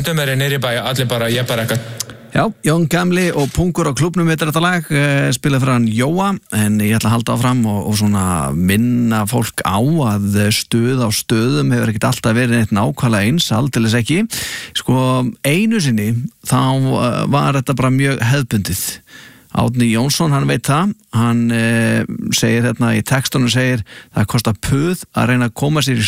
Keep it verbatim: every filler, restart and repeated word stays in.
stundum er ég neyri bæ allir bara, ég bara eitthvað. Já, Jón Gamli og Pungur á klúbnum heitir þetta lag, uh, spilað fyrir hann Jóa, en ég ætla að halda áfram og, og svona minna fólk á að stuð á stöðum hefur ekkert alltaf verið neitt nákvæmlega eins, aldeilis ekki. Sko, einu sinni þá uh, var þetta bara mjög hefðbundið. Árni Jónsson, hann veit það, hann uh, segir hérna í textunum segir, það kostar puð að reyna að koma sér í